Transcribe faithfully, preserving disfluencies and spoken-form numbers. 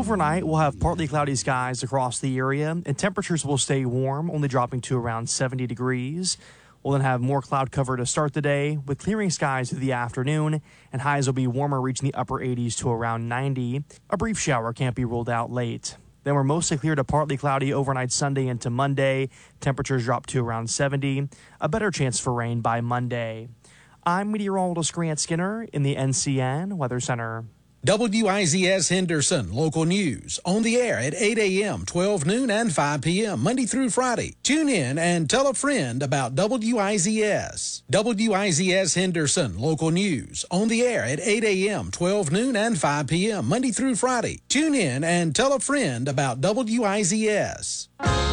Overnight, we'll have partly cloudy skies across the area, and temperatures will stay warm, only dropping to around seventy degrees. We'll then have more cloud cover to start the day, with clearing skies through the afternoon, and highs will be warmer, reaching the upper eighties to around ninety. A brief shower can't be ruled out late. Then we're mostly clear to partly cloudy overnight Sunday into Monday. Temperatures drop to around seventy. A better chance for rain by Monday. I'm meteorologist Grant Skinner in the N C N Weather Center. W I Z S Henderson Local News on the air at eight a.m., twelve noon, and five p.m. Monday through Friday. Tune in and tell a friend about W I Z S. W I Z S Henderson Local News on the air at eight a.m., twelve noon, and five p.m. Monday through Friday. Tune in and tell a friend about W I Z S.